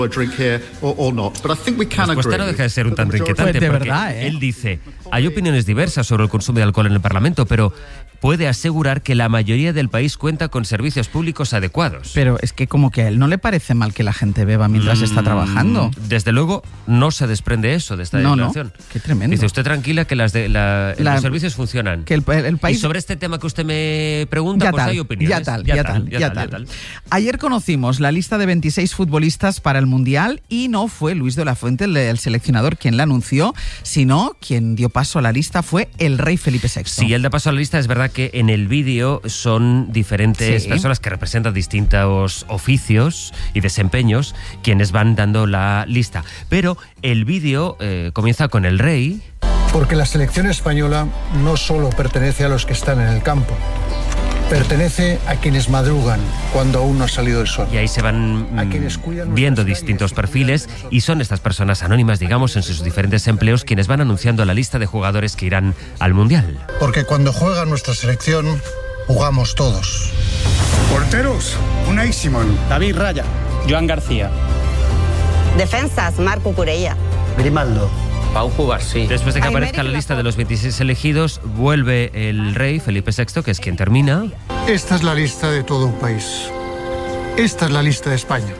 respuesta no deja de ser un tanto inquietante, de porque verdad, él dice, hay opiniones diversas sobre el consumo de alcohol en el Parlamento, pero puede asegurar que la mayoría del país cuenta con servicios públicos adecuados. Pero es que como que a él no le parece mal que la gente beba mientras está trabajando. Desde luego no se desprende eso de esta declaración. No, qué tremendo. Dice usted tranquila que los servicios funcionan. Que el país... Y sobre este tema que usted me pregunta, pues hay opiniones. Ya tal. Ayer conocimos la lista de 26 futbolistas para el Mundial y no fue Luis de la Fuente, el seleccionador, quien la anunció, sino quien dio paso a la lista fue el rey Felipe VI. Sí, él da paso a la lista. Es verdad que en el vídeo son diferentes personas que representan distintos oficios y desempeños quienes van dando la lista. Pero el vídeo comienza con el rey. Porque la selección española no solo pertenece a los que están en el campo, pertenece a quienes madrugan cuando aún no ha salido el sol. Y ahí se van viendo distintos perfiles y son estas personas anónimas, digamos, en sus diferentes empleos quienes van anunciando la lista de jugadores que irán al Mundial. Porque cuando juega nuestra selección, jugamos todos. Porteros, Unai Simón. David Raya. Joan García. Defensas, Marco Curella. Grimaldo. Pau Cubarsí. Después de que aparezca la lista de los 26 elegidos, vuelve el rey Felipe VI, que es quien termina. Esta es la lista de todo un país. Esta es la lista de España.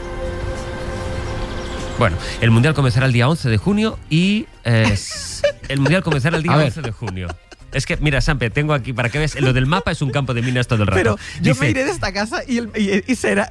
Bueno, el Mundial comenzará el día 11 de junio y... el Mundial comenzará el día 11 de junio. Es que, mira, Sampe, tengo aquí, para que veas, lo del mapa es un campo de minas todo el rato. Pero yo me iré de esta casa y será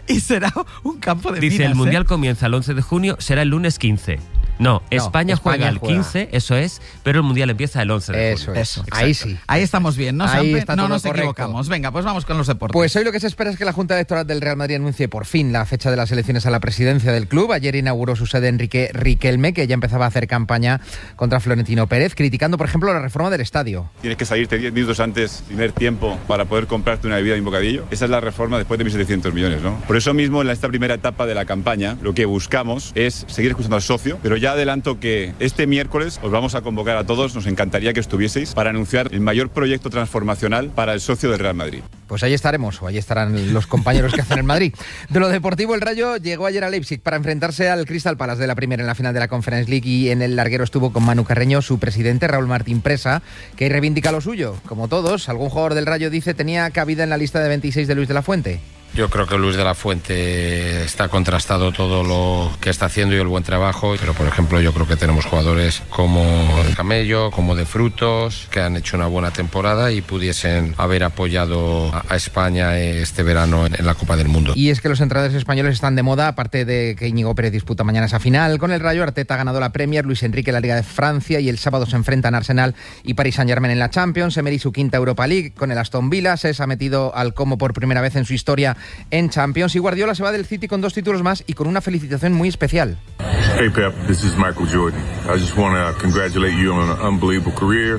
un campo de minas. Dice, el Mundial comienza el 11 de junio, será el lunes 15. No, España juega el 15, eso es, pero el Mundial empieza el 11 de junio. Eso. Ahí sí. Ahí estamos bien, ¿no, Sampe? No nos equivocamos. Venga, pues vamos con los deportes. Pues hoy lo que se espera es que la Junta Electoral del Real Madrid anuncie por fin la fecha de las elecciones a la presidencia del club. Ayer inauguró su sede Enrique Riquelme, que ya empezaba a hacer campaña contra Florentino Pérez, criticando, por ejemplo, la reforma del estadio. Tienes que salirte 10 minutos antes, primer tiempo, para poder comprarte una bebida y un bocadillo. Esa es la reforma después de 1.700 millones, ¿no? Por eso mismo, en esta primera etapa de la campaña, lo que buscamos es seguir escuchando al socio, pero ya adelanto que este miércoles os vamos a convocar a todos, nos encantaría que estuvieseis, para anunciar el mayor proyecto transformacional para el socio del Real Madrid. Pues ahí estaremos, o ahí estarán los compañeros que hacen el Madrid. De lo deportivo, el Rayo llegó ayer a Leipzig para enfrentarse al Crystal Palace de la Premier en la final de la Conference League, y en el larguero estuvo con Manu Carreño su presidente, Raúl Martín Presa, que reivindica lo suyo. Como todos, algún jugador del Rayo dice tenía cabida en la lista de 26 de Luis de la Fuente. Yo creo que Luis de la Fuente está contrastado todo lo que está haciendo y el buen trabajo, pero por ejemplo yo creo que tenemos jugadores como el Camello, como de Frutos, que han hecho una buena temporada y pudiesen haber apoyado a España este verano en la Copa del Mundo. Y es que los entrenadores españoles están de moda, aparte de que Íñigo Pérez disputa mañana esa final con el Rayo. Arteta ha ganado la Premier, Luis Enrique la Liga de Francia, y el sábado se enfrentan Arsenal y Paris Saint-Germain en la Champions. Emery su quinta Europa League con el Aston Villa. Se ha metido al Como por primera vez en su historia en Champions, y Guardiola se va del City con 2 títulos más y con una felicitación muy especial. Hey Pep, this is Michael Jordan. I just want to congratulate you on an unbelievable career.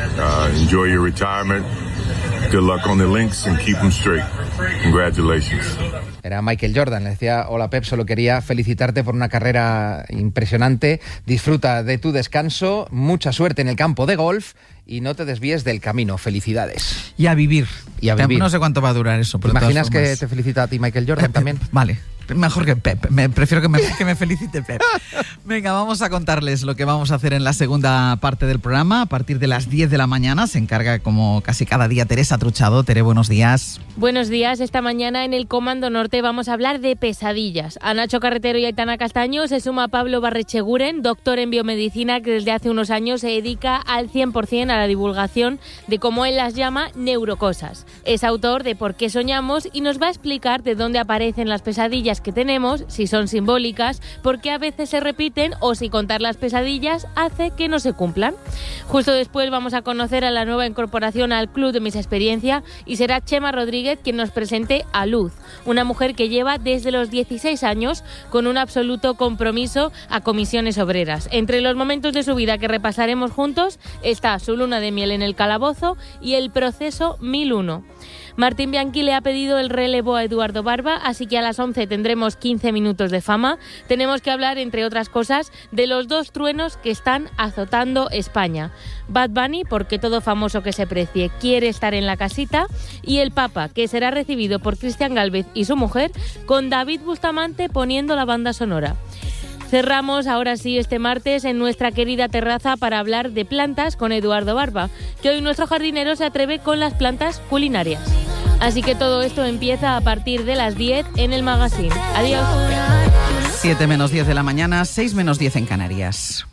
Enjoy your retirement. Good luck on the links and keep them straight. Congratulations. Era Michael Jordan, le decía, hola Pep, solo quería felicitarte por una carrera impresionante. Disfruta de tu descanso, mucha suerte en el campo de golf y no te desvíes del camino. Felicidades. Y a vivir. No sé cuánto va a durar eso. ¿Te imaginas que te felicita a ti Michael Jordan también? Vale. Mejor que Pep. Prefiero que me felicite Pep. Venga, vamos a contarles lo que vamos a hacer en la segunda parte del programa. A partir de las 10 de la mañana se encarga, como casi cada día, Teresa Truchado. Tere, buenos días. Buenos días. Esta mañana en el Comando Norte vamos a hablar de pesadillas. A Nacho Carretero y Aitana Castaño se suma Pablo Barrecheguren, doctor en biomedicina, que desde hace unos años se dedica al 100% a la divulgación de, como él las llama, neurocosas. Es autor de Por qué soñamos y nos va a explicar de dónde aparecen las pesadillas que tenemos, si son simbólicas, por qué a veces se repiten o si contar las pesadillas hace que no se cumplan. Justo después vamos a conocer a la nueva incorporación al Club de Mis Experiencia y será Chema Rodríguez quien nos presente a Luz, una mujer que lleva desde los 16 años con un absoluto compromiso a comisiones obreras. Entre los momentos de su vida que repasaremos juntos está su luna de miel en el calabozo y el proceso 1001. Martín Bianchi le ha pedido el relevo a Eduardo Barba, así que a las 11 tendremos 15 minutos de fama. Tenemos que hablar, entre otras cosas, de los dos truenos que están azotando España. Bad Bunny, porque todo famoso que se precie quiere estar en la casita, y el Papa, que será recibido por Cristian Gálvez y su mujer, con David Bustamante poniendo la banda sonora. Cerramos ahora sí este martes en nuestra querida terraza para hablar de plantas con Eduardo Barba, que hoy nuestro jardinero se atreve con las plantas culinarias. Así que todo esto empieza a partir de las 10 en el Magazine. Adiós. 7 menos 10 de la mañana, 6 menos 10 en Canarias.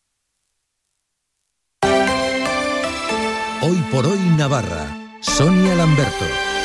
Hoy por hoy Navarra. Sonia Lamberto.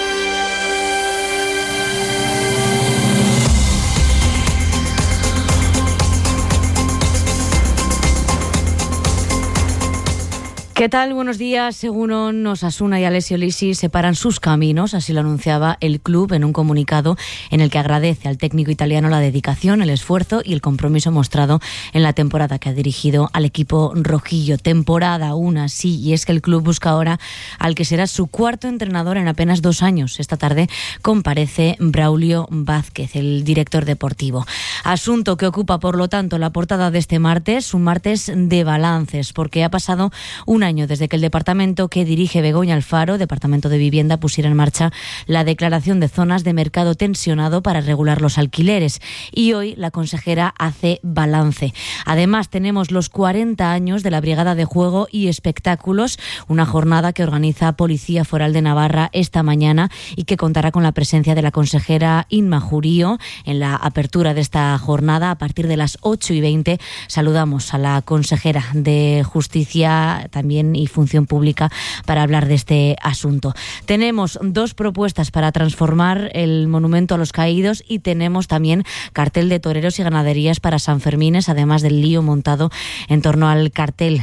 ¿Qué tal? Buenos días. Según Osasuna y Alessio Lisi separan sus caminos, así lo anunciaba el club en un comunicado en el que agradece al técnico italiano la dedicación, el esfuerzo y el compromiso mostrado en la temporada que ha dirigido al equipo rojillo. Temporada una, sí, y es que el club busca ahora al que será su cuarto entrenador en apenas 2 años. Esta tarde comparece Braulio Vázquez, el director deportivo. Asunto que ocupa, por lo tanto, la portada de este martes, un martes de balances, porque ha pasado un año desde que el departamento que dirige Begoña Alfaro, Departamento de Vivienda, pusiera en marcha la declaración de zonas de mercado tensionado para regular los alquileres. Y hoy la consejera hace balance. Además, tenemos los 40 años de la Brigada de Juego y Espectáculos, una jornada que organiza Policía Foral de Navarra esta mañana y que contará con la presencia de la consejera Inma Jurío en la apertura de esta jornada a partir de las 8:20. Saludamos a la consejera de Justicia también y Función Pública para hablar de este asunto. Tenemos 2 propuestas para transformar el monumento a los caídos y tenemos también cartel de toreros y ganaderías para San Fermines, además del lío montado en torno al cartel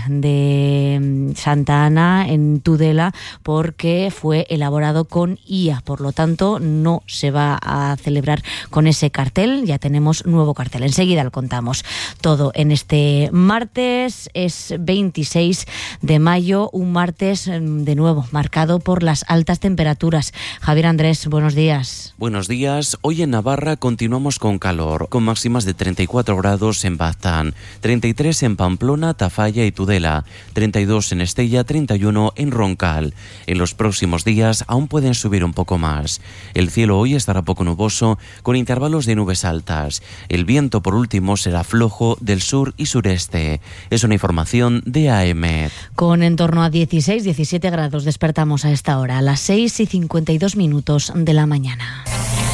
de Santa Ana en Tudela, porque fue elaborado con IA. Por lo tanto, no se va a celebrar con ese cartel. Ya tenemos nuevo cartel. Enseguida lo contamos todo en este martes. Es 26 de mayo, un martes de nuevo marcado por las altas temperaturas. Javier Andrés, buenos días. Buenos días. Hoy en Navarra continuamos con calor, con máximas de 34 grados en Baztán, 33 en Pamplona, Tafalla y Tudela, 32 en Estella, 31 en Roncal. En los próximos días aún pueden subir un poco más. El cielo hoy estará poco nuboso, con intervalos de nubes altas. El viento, por último, será flojo del sur y sureste. Es una información de AEMET. Con en torno a 16-17 grados despertamos a esta hora, a las 6:52 de la mañana.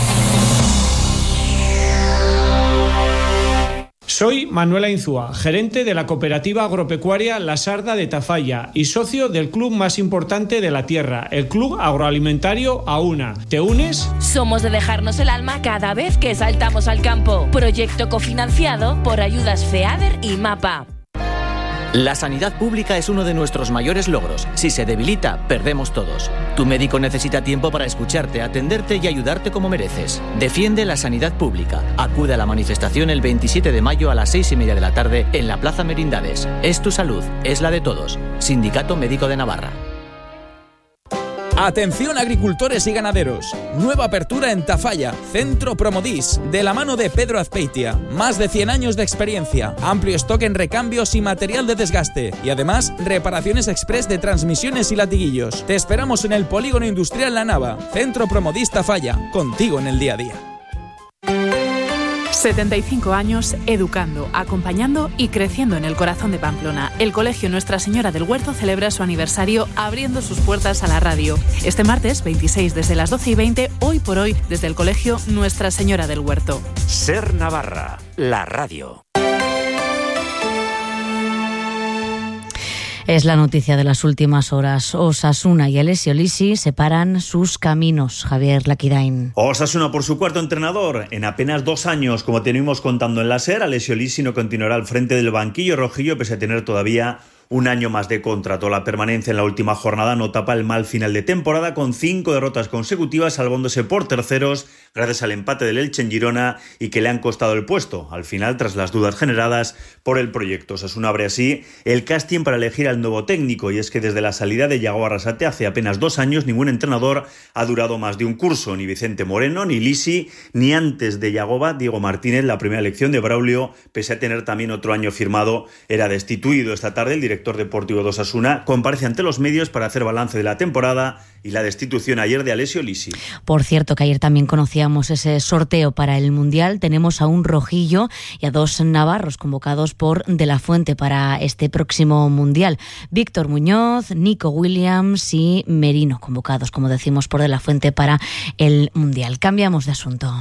Soy Manuela Inzúa, gerente de la cooperativa agropecuaria La Sarda de Tafalla y socio del club más importante de la tierra, el Club Agroalimentario Auna. ¿Te unes? Somos de dejarnos el alma cada vez que saltamos al campo. Proyecto cofinanciado por ayudas FEADER y MAPA. La sanidad pública es uno de nuestros mayores logros. Si se debilita, perdemos todos. Tu médico necesita tiempo para escucharte, atenderte y ayudarte como mereces. Defiende la sanidad pública. Acude a la manifestación el 27 de mayo a las 6:30 de la tarde en la Plaza Merindades. Es tu salud, es la de todos. Sindicato Médico de Navarra. Atención agricultores y ganaderos, nueva apertura en Tafalla, Centro Promodis, de la mano de Pedro Azpeitia, más de 100 años de experiencia, amplio stock en recambios y material de desgaste, y además reparaciones express de transmisiones y latiguillos. Te esperamos en el Polígono Industrial La Nava, Centro Promodis Tafalla, contigo en el día a día. 75 años educando, acompañando y creciendo en el corazón de Pamplona. El Colegio Nuestra Señora del Huerto celebra su aniversario abriendo sus puertas a la radio. Este martes 26 desde las 12:20, hoy por hoy desde el Colegio Nuestra Señora del Huerto. Ser Navarra, la radio. Es la noticia de las últimas horas. Osasuna y Alessio Lisi separan sus caminos. Javier Laquidain. Osasuna por su cuarto entrenador. En apenas 2 años, como tenemos contando en la SER, Alessio Lisi no continuará al frente del banquillo rojillo pese a tener todavía un año más de contrato. La permanencia en la última jornada no tapa el mal final de temporada con 5 derrotas consecutivas, salvándose por terceros gracias al empate del Elche en Girona y que le han costado el puesto, al final tras las dudas generadas por el proyecto. Osasuna abre así el casting para elegir al nuevo técnico, y es que desde la salida de Yago Arrasate hace apenas 2 años ningún entrenador ha durado más de un curso, ni Vicente Moreno, ni Lisi, ni antes de Yagoba, Diego Martínez, la primera elección de Braulio, pese a tener también otro año firmado, era destituido. Esta tarde el director deportivo de Osasuna comparece ante los medios para hacer balance de la temporada y la destitución ayer de Alessio Lisi. Por cierto, que ayer también conocíamos ese sorteo para el Mundial. Tenemos a un rojillo y a 2 navarros convocados por De la Fuente para este próximo Mundial. Víctor Muñoz, Nico Williams y Merino, convocados, como decimos, por De la Fuente para el Mundial. Cambiamos de asunto.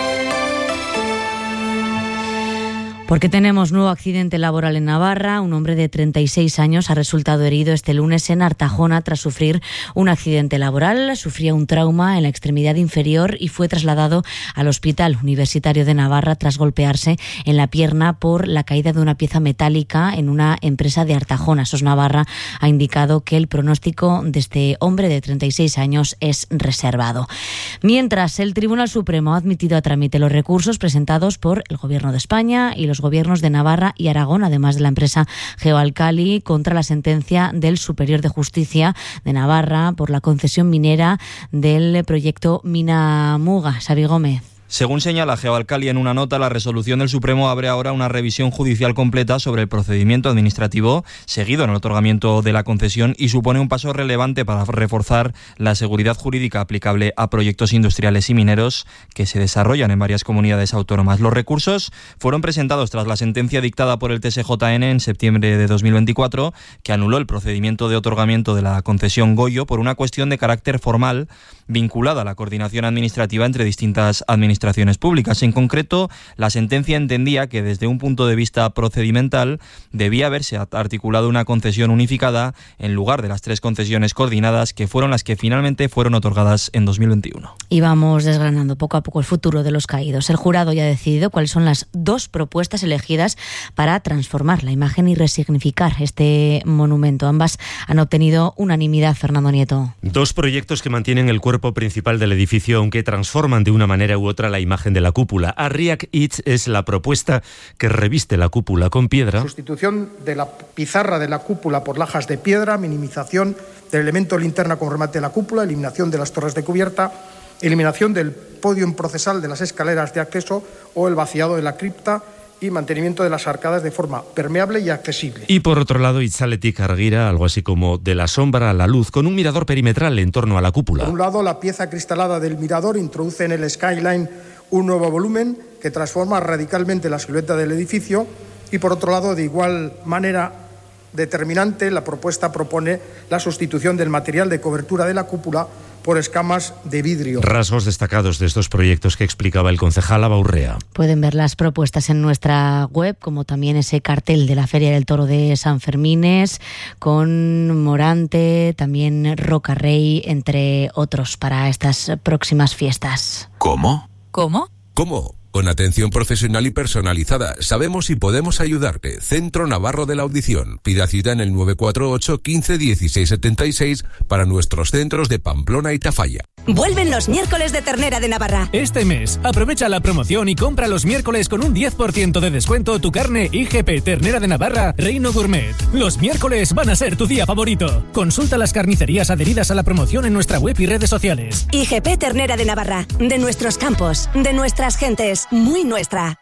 Porque tenemos nuevo accidente laboral en Navarra. Un hombre de 36 años ha resultado herido este lunes en Artajona tras sufrir un accidente laboral. Sufría un trauma en la extremidad inferior y fue trasladado al Hospital Universitario de Navarra tras golpearse en la pierna por la caída de una pieza metálica en una empresa de Artajona. SOS Navarra ha indicado que el pronóstico de este hombre de 36 años es reservado. Mientras, el Tribunal Supremo ha admitido a trámite los recursos presentados por el Gobierno de España y los gobiernos de Navarra y Aragón, además de la empresa Geoalcali, contra la sentencia del Superior de Justicia de Navarra por la concesión minera del proyecto Mina Muga. Xavi Gómez. Según señala Geoalcali en una nota, la resolución del Supremo abre ahora una revisión judicial completa sobre el procedimiento administrativo seguido en el otorgamiento de la concesión y supone un paso relevante para reforzar la seguridad jurídica aplicable a proyectos industriales y mineros que se desarrollan en varias comunidades autónomas. Los recursos fueron presentados tras la sentencia dictada por el TSJN en septiembre de 2024, que anuló el procedimiento de otorgamiento de la concesión Goyo por una cuestión de carácter formal vinculada a la coordinación administrativa entre distintas administraciones públicas. En concreto, la sentencia entendía que desde un punto de vista procedimental debía haberse articulado una concesión unificada en lugar de las 3 concesiones coordinadas que fueron las que finalmente fueron otorgadas en 2021. Y vamos desgranando poco a poco el futuro de los caídos. El jurado ya ha decidido cuáles son las 2 propuestas elegidas para transformar la imagen y resignificar este monumento. Ambas han obtenido unanimidad, Fernando Nieto. 2 proyectos que mantienen el cuerpo principal del edificio, aunque transforman de una manera u otra la imagen de la cúpula. Arriac Itz es la propuesta que reviste la cúpula con piedra. Sustitución de la pizarra de la cúpula por lajas de piedra, minimización del elemento linterna con remate de la cúpula, eliminación de las torres de cubierta, eliminación del podio procesal de las escaleras de acceso o el vaciado de la cripta y mantenimiento de las arcadas de forma permeable y accesible. Y por otro lado, Itzaletik Argira, algo así como de la sombra a la luz, con un mirador perimetral en torno a la cúpula. Por un lado, la pieza cristalada del mirador introduce en el skyline un nuevo volumen que transforma radicalmente la silueta del edificio, y por otro lado, de igual manera determinante, la propuesta propone la sustitución del material de cobertura de la cúpula por escamas de vidrio. Rasgos destacados de estos proyectos que explicaba el concejal Abaurrea. Pueden ver las propuestas en nuestra web, como también ese cartel de la Feria del Toro de San Fermines, con Morante, también Roca Rey, entre otros, para estas próximas fiestas. ¿Cómo? ¿Cómo? ¿Cómo? Con atención profesional y personalizada. Sabemos y podemos ayudarte. Centro Navarro de la Audición. Pida cita en el 948 15 16 76 para nuestros centros de Pamplona y Tafalla. Vuelven los miércoles de ternera de Navarra. Este mes, aprovecha la promoción y compra los miércoles con un 10% de descuento tu carne IGP Ternera de Navarra Reino Gourmet. Los miércoles van a ser tu día favorito. Consulta las carnicerías adheridas a la promoción en nuestra web y redes sociales. IGP Ternera de Navarra. De nuestros campos, de nuestras gentes. Muy nuestra.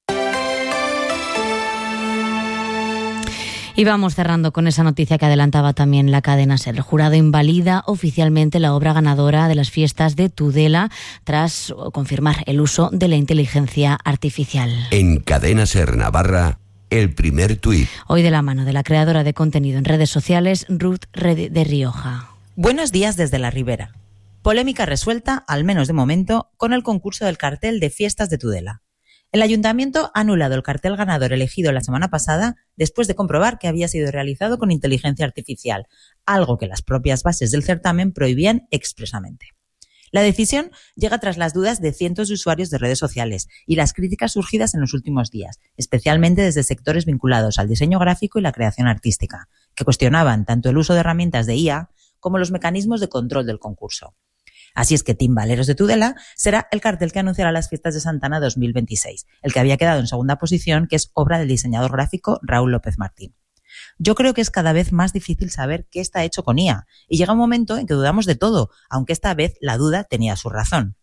Y vamos cerrando con esa noticia que adelantaba también la cadena SER. El jurado invalida oficialmente la obra ganadora de las fiestas de Tudela tras confirmar el uso de la inteligencia artificial. En Cadena SER Navarra, el primer tuit. Hoy de la mano de la creadora de contenido en redes sociales, Ruth de Rioja. Buenos días desde la Ribera. Polémica resuelta, al menos de momento, con el concurso del cartel de fiestas de Tudela. El ayuntamiento ha anulado el cartel ganador elegido la semana pasada después de comprobar que había sido realizado con inteligencia artificial, algo que las propias bases del certamen prohibían expresamente. La decisión llega tras las dudas de cientos de usuarios de redes sociales y las críticas surgidas en los últimos días, especialmente desde sectores vinculados al diseño gráfico y la creación artística, que cuestionaban tanto el uso de herramientas de IA como los mecanismos de control del concurso. Así es que Timbaleros de Tudela será el cartel que anunciará las fiestas de Santana 2026, el que había quedado en segunda posición, que es obra del diseñador gráfico Raúl López Martín. Yo creo que es cada vez más difícil saber qué está hecho con IA, y llega un momento en que dudamos de todo, aunque esta vez la duda tenía su razón.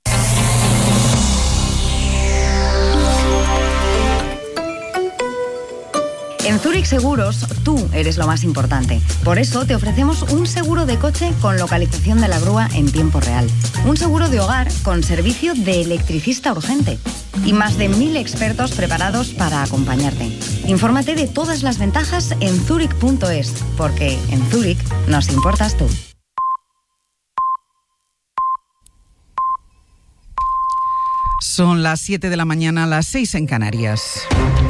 En Zurich Seguros, tú eres lo más importante. Por eso te ofrecemos un seguro de coche con localización de la grúa en tiempo real. Un seguro de hogar con servicio de electricista urgente. Y más de 1000 expertos preparados para acompañarte. Infórmate de todas las ventajas en zurich.es, porque en Zurich nos importas tú. Son las 7 de la mañana, las 6 en Canarias.